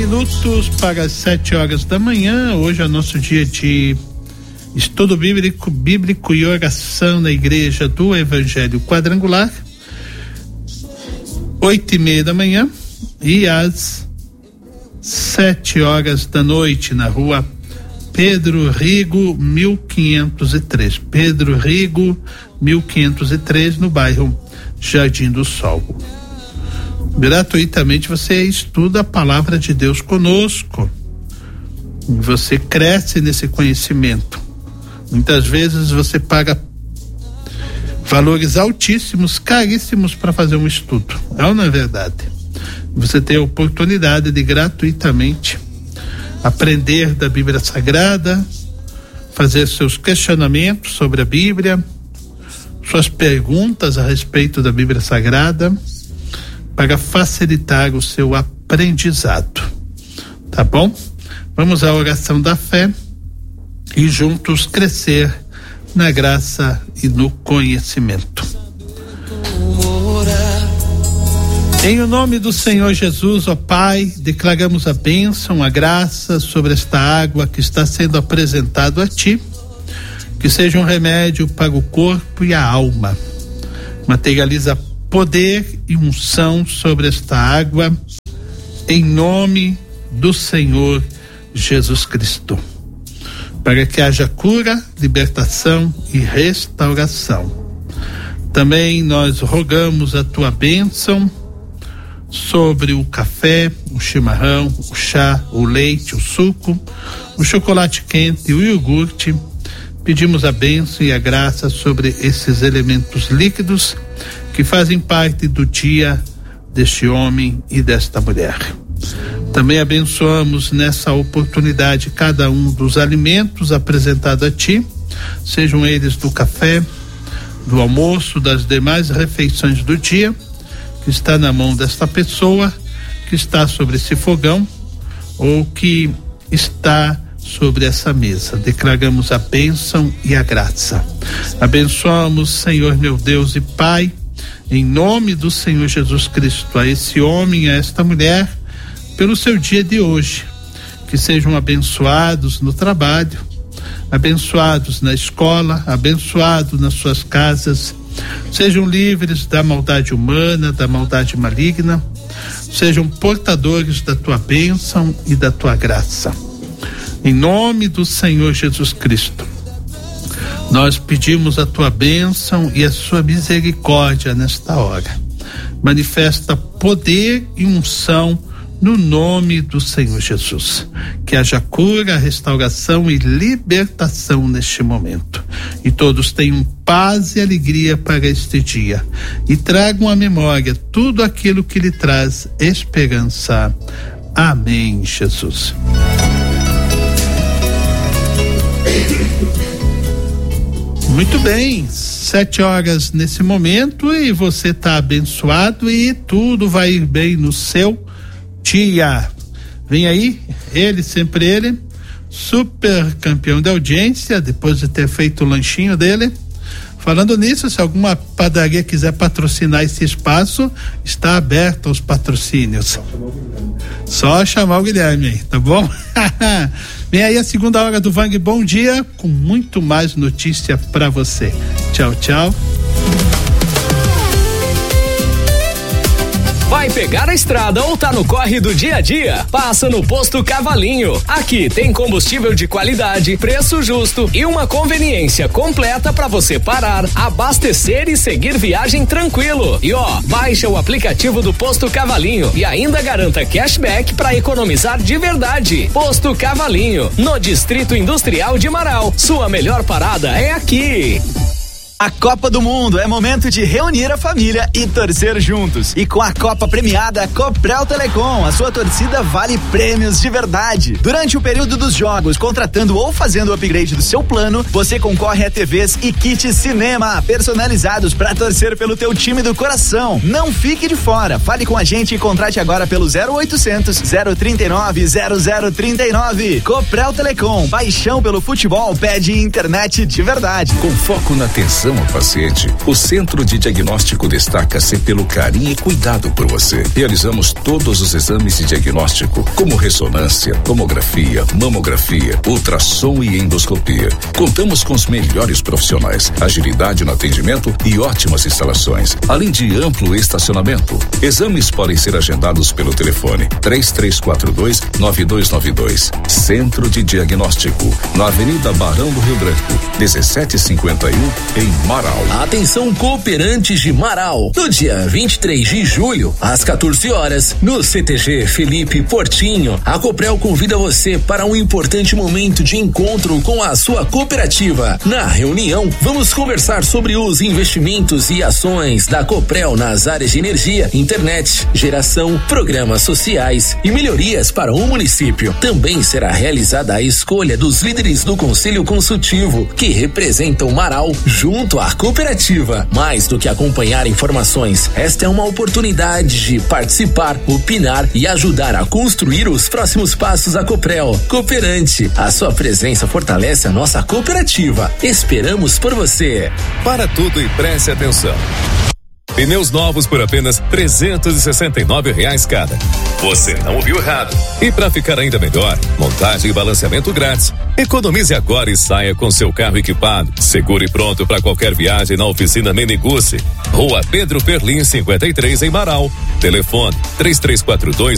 minutos para as 7h da manhã. Hoje é nosso dia de estudo bíblico e oração na igreja do Evangelho Quadrangular. 8h30 da manhã e às 7h da noite na rua Pedro Rigo 1503. Pedro Rigo 1503, no bairro Jardim do Sol. Gratuitamente você estuda a palavra de Deus conosco. Você cresce nesse conhecimento. Muitas vezes você paga valores altíssimos, caríssimos para fazer um estudo. É ou não é verdade? Você tem a oportunidade de gratuitamente aprender da Bíblia Sagrada, fazer seus questionamentos sobre a Bíblia, suas perguntas a respeito da Bíblia Sagrada, para facilitar o seu aprendizado. Tá bom? Vamos à oração da fé e juntos crescer na graça e no conhecimento. Em o nome do Senhor Jesus, ó Pai, declaramos a bênção, a graça sobre esta água que está sendo apresentado a Ti, que seja um remédio para o corpo e a alma. Materializa poder e unção sobre esta água, em nome do Senhor Jesus Cristo, para que haja cura, libertação e restauração. Também nós rogamos a Tua bênção sobre o café, o chimarrão, o chá, o leite, o suco, o chocolate quente e o iogurte. Pedimos a bênção e a graça sobre esses elementos líquidos que fazem parte do dia deste homem e desta mulher. Também abençoamos nessa oportunidade cada um dos alimentos apresentados a Ti, sejam eles do café, do almoço, das demais refeições do dia, que está na mão desta pessoa, que está sobre esse fogão ou que está sobre essa mesa. Declaramos a bênção e a graça. Abençoamos, Senhor meu Deus e Pai, em nome do Senhor Jesus Cristo, a esse homem, a esta mulher, pelo seu dia de hoje, que sejam abençoados no trabalho, abençoados na escola, abençoados nas suas casas, sejam livres da maldade humana, da maldade maligna, sejam portadores da Tua bênção e da Tua graça. Em nome do Senhor Jesus Cristo, nós pedimos a Tua bênção e a Sua misericórdia nesta hora. Manifesta poder e unção no nome do Senhor Jesus. Que haja cura, restauração e libertação neste momento. E todos tenham paz e alegria para este dia. E tragam à memória tudo aquilo que lhe traz esperança. Amém, Jesus. Muito bem, 7h nesse momento e você está abençoado e tudo vai ir bem no seu dia. Vem aí, ele, sempre ele, super campeão de audiência, depois de ter feito o lanchinho dele. Falando nisso, se alguma padaria quiser patrocinar esse espaço, está aberto aos patrocínios. Só chamar o Guilherme aí, tá bom? Vem aí a segunda hora do Vang Bom Dia, com muito mais notícia pra você. Tchau, tchau. Vai pegar a estrada ou tá no corre do dia a dia? Passa no Posto Cavalinho. Aqui tem combustível de qualidade, preço justo e uma conveniência completa para você parar, abastecer e seguir viagem tranquilo. E ó, baixa o aplicativo do Posto Cavalinho e ainda garanta cashback para economizar de verdade. Posto Cavalinho, no Distrito Industrial de Marau. Sua melhor parada é aqui. A Copa do Mundo é momento de reunir a família e torcer juntos. E com a Copa premiada Coprel Telecom, a sua torcida vale prêmios de verdade. Durante o período dos jogos, contratando ou fazendo o upgrade do seu plano, você concorre a TVs e kits cinema personalizados para torcer pelo teu time do coração. Não fique de fora. Fale com a gente e contrate agora pelo 0800 039 0039. Coprel Telecom, paixão pelo futebol pede internet de verdade. Com foco na atenção atenção ao paciente, o Centro de Diagnóstico destaca-se pelo carinho e cuidado por você. Realizamos todos os exames de diagnóstico, como ressonância, tomografia, mamografia, ultrassom e endoscopia. Contamos com os melhores profissionais, agilidade no atendimento e ótimas instalações, além de amplo estacionamento. Exames podem ser agendados pelo telefone 3342-9292. Centro de Diagnóstico, na Avenida Barão do Rio Branco, 1751, em Marau. Atenção, cooperantes de Marau. No dia 23 de julho, às 14 horas, no CTG Felipe Portinho, a Coprel convida você para um importante momento de encontro com a sua cooperativa. Na reunião, vamos conversar sobre os investimentos e ações da Coprel nas áreas de energia, internet, geração, programas sociais e melhorias para o município. Também será realizada a escolha dos líderes do Conselho Consultivo, que representam Marau junto à cooperativa. Mais do que acompanhar informações, esta é uma oportunidade de participar, opinar e ajudar a construir os próximos passos da Coprel. Cooperante, a sua presença fortalece a nossa cooperativa. Esperamos por você. Para tudo e preste atenção. Pneus novos por apenas R$369 cada. Você não ouviu errado. E para ficar ainda melhor, montagem e balanceamento grátis. Economize agora e saia com seu carro equipado, seguro e pronto para qualquer viagem na oficina Meneguzzi. Rua Pedro Perlin 53 em Marau. Telefone 3342